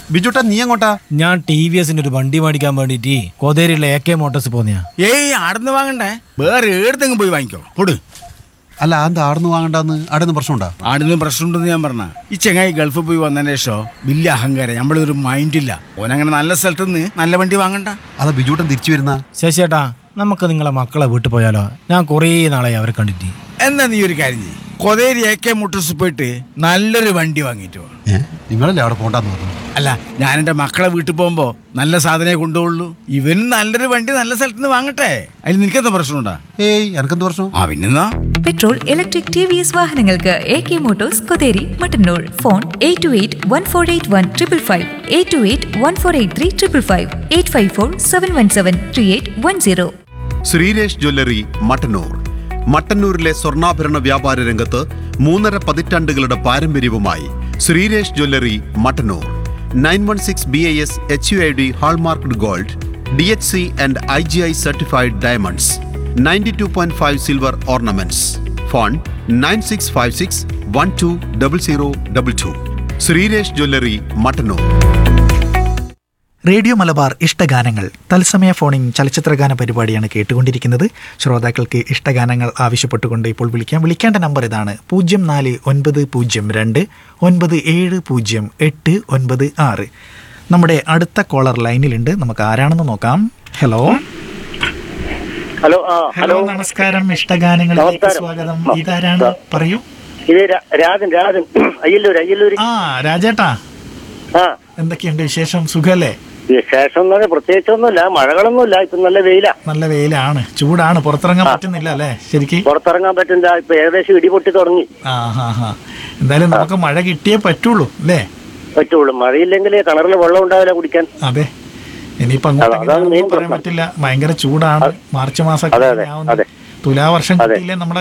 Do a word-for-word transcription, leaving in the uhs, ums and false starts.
ബിജുട്ടാ നീ എങ്ങോട്ടാ? ഞാൻ ടി വി എസിന്റെ ഒരു വണ്ടി മേടിക്കാൻ വേണ്ടിട്ട് കോതേരിയിലെ എ കെ മോട്ടോഴ്സ് പോന്നെയാ. ഏയ് ആടുന്ന് വാങ്ങണ്ടേ, വേറെ ഏടത്തെങ്കിലും പോയി വാങ്ങിക്കോ. പൊട്. അല്ല എന്താ ആടുന്ന് വാങ്ങണ്ടെന്ന്? ആടുന്ന് പ്രശ്നമുണ്ടാ? ആടുന്ന് പ്രശ്നമുണ്ടെന്ന് ഞാൻ പറഞ്ഞ ഈ ചെങ്ങായി ഗൾഫിൽ പോയി വന്നതിന് ശേഷം വലിയ അഹങ്കാരം, നമ്മളൊരു മൈൻഡില്ല. ഓനങ്ങനെ നല്ല സ്ഥലത്ത് നിന്ന് നല്ല വണ്ടി വാങ്ങണ്ട. അതാ ബിജുട്ടൻ തിരിച്ചു വരുന്ന. ശശിയേട്ടാ, നമുക്ക് നിങ്ങളെ മക്കളെ വീട്ടിൽ പോയാലോ? ഞാൻ കുറേ നാളായി അവരെ കണ്ടിട്ട്. എന്നാ നീ ഒരു കാര്യം ചെയ്യ്, കൊതേരി എ കെ മോട്ടോഴ്സ് പോയിട്ട് നല്ലൊരു വണ്ടി വാങ്ങിയിട്ട് വാ. നിങ്ങളല്ലേ അവിടെ പോണ്ടെന്ന് പറഞ്ഞു? അല്ല, ഞാൻ എൻ്റെ മക്കളെ വീട്ടിൽ പോകുമ്പോ നല്ല സാധനമേ കൊണ്ടുപോകുള്ളൂ. ഇവന് നല്ലൊരു വണ്ടി നല്ല സ്ഥലത്ത് നിന്ന് വാങ്ങട്ടെ. അതിൽ നിനക്കെന്താ പ്രശ്നമുണ്ടാ? ഏയ് എനക്കെന്ത് പ്രശ്നം? ആ പിന്നെന്നാ, petrol, electric, T V S വാഹനങ്ങൾക്ക് A K Motors Kotheri Mattannur. Phone eight to eight one four eight one triple five, eight to eight one four eight three triple five, eight five four seven one seven three eight one zero. Sreeresh jewellery Mattannur. മട്ടന്നൂരിലെ സ്വർണ്ണാഭരണ വ്യാപാര രംഗത്ത് മൂന്നര പതിറ്റാണ്ടുകളുടെ പാരമ്പര്യവുമായി Sreeresh jewellery Mattannur. Nine one six B I S H U I D hallmarked gold, D H C and I G I certified diamonds, ninety two point five silver ornaments. Phone nine six five six one two double zero double two. Sreeresh jewellery Mattannur. Radio Malabar ഇഷ്ടഗാനങ്ങൾ തത്സമയ phoning ചലച്ചിത്രഗാന പരിപാടിയാണ് കേട്ടുകൊണ്ടിരിക്കുന്നത്. ശ്രോതാക്കൾക്ക് ഇഷ്ടഗാനങ്ങൾ ആവശ്യപ്പെട്ടുകൊണ്ട് ഇപ്പോൾ വിളിക്കാം. വിളിക്കേണ്ട നമ്പർ ഇതാണ്: പൂജ്യം നാല് ഒൻപത് പൂജ്യം രണ്ട് ഒൻപത് ഏഴ് പൂജ്യം എട്ട് ഒൻപത് ആറ്. നമ്മുടെ അടുത്ത കോളർ ലൈനിലുണ്ട്, നമുക്ക് ആരാണെന്ന് നോക്കാം. ഹലോ ഹലോ ഹലോ നമസ്കാരം. ഇഷ്ടഗാനങ്ങളിലേക്ക് സ്വാഗതം. ഇതാരാണ്? പറയൂ. ഇത് രാജൻ രാജൻ അയ്യല്ലൂർ അയ്യല്ലൂർ. ആ രാജേട്ടാ, ആ എന്തൊക്കെയുണ്ട് വിശേഷം? സുഖല്ലേ? വിശേഷം എന്ന് പറഞ്ഞാൽ പ്രത്യേകിച്ചൊന്നുമില്ല, മഴകളൊന്നുമില്ല. ഇപ്പൊ നല്ല വെയിലാ. നല്ല വെയിലാണ്, ചൂടാണ്, പുറത്തിറങ്ങാൻ പറ്റുന്നില്ല അല്ലേ? ശരിക്കും പുറത്തിറങ്ങാൻ പറ്റില്ല. ഇപ്പൊ ഏകദേശം ഇടിപൊട്ടി തുടങ്ങി. ആ ഹാ ഹാ എന്തായാലും നമുക്ക് മഴ കിട്ടിയേ പറ്റുള്ളൂ അല്ലേ? പറ്റുള്ളൂ. മഴയില്ലെങ്കിൽ കിണറിൽ വെള്ളം ഉണ്ടാവില്ല കുടിക്കാൻ. അതെ, ഇനിയിപ്പോ അങ്ങോട്ട് പറയാൻ പറ്റില്ല. ഭയങ്കര ചൂടാണ്. മാർച്ച് മാസം തുലാവർഷം കിട്ടിയില്ലേ നമ്മുടെ